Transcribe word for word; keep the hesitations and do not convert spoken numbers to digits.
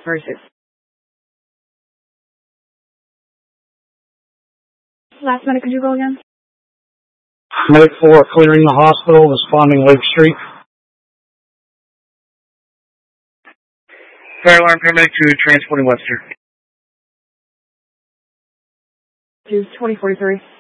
versus. Last minute, could you go again? Medic four clearing the hospital, responding Lake Street. Fire alarm paramedic to transporting Webster. To twenty forty-three.